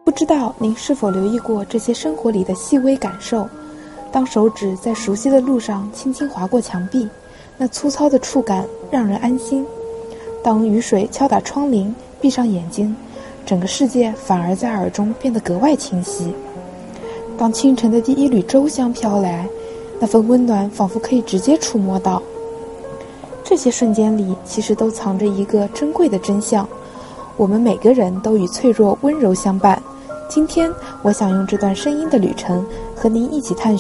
不知道您是否留意过这些生活里的细微感受？当手指在熟悉的路上轻轻划过墙壁，那粗糙的触感让人安心；当雨水敲打窗棂，闭上眼睛，整个世界反而在耳中变得格外清晰；当清晨的第一缕粥香飘来，那份温暖仿佛可以直接触摸到。这些瞬间里其实都藏着一个珍贵的真相，我们每个人都与脆弱温柔相伴。今天我想用这段声音的旅程和您一起探寻